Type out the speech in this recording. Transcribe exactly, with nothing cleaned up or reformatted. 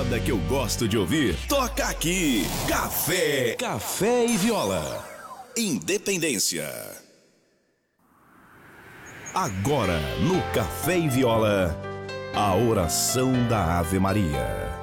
moda que eu gosto de ouvir, toca aqui. Café, Café e Viola. Independência. Agora, no Café e Viola, a oração da Ave Maria.